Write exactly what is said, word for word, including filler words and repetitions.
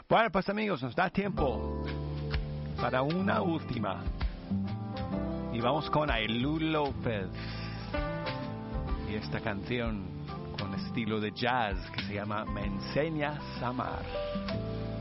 Bueno, pues amigos, nos da tiempo para una última. Y vamos con Ailú López. Y esta canción con estilo de jazz que se llama Me enseñas a amar.